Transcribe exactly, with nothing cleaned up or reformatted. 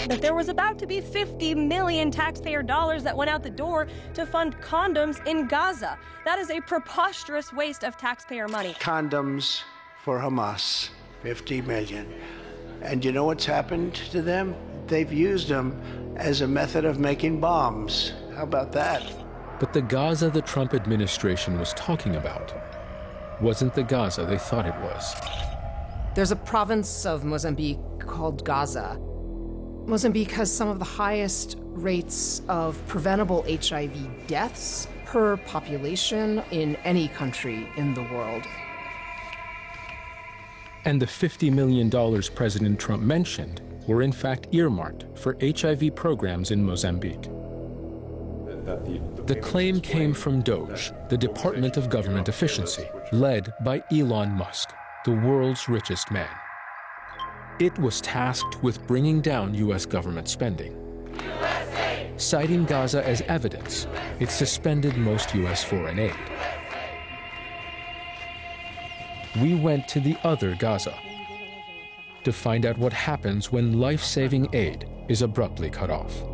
that there was about to be fifty million taxpayer dollars that went out the door to fund condoms in Gaza. That is a preposterous waste of taxpayer money. Condoms for Hamas, fifty million. And you know what's happened to them? They've used them as a method of making bombs. How about that? But the Gaza the Trump administration was talking about wasn't the Gaza they thought it was. There's a province of Mozambique called Gaza. Mozambique has some of the highest rates of preventable H I V deaths per population in any country in the world. And the fifty million dollars President Trump mentioned were in fact earmarked for H I V programs in Mozambique. The claim came from DOGE, the Department of Government Efficiency, led by Elon Musk, the world's richest man. It was tasked with bringing down U S government spending. U S A! Citing Gaza as evidence, it suspended most U S foreign aid. We went to the other Gaza to find out what happens when life-saving aid is abruptly cut off.